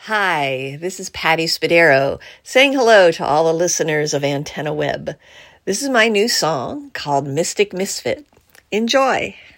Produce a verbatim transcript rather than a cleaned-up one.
Hi, this is Patty Spadero saying hello to all the listeners of Antenna Web. This is my new song called Mystic Misfit. Enjoy.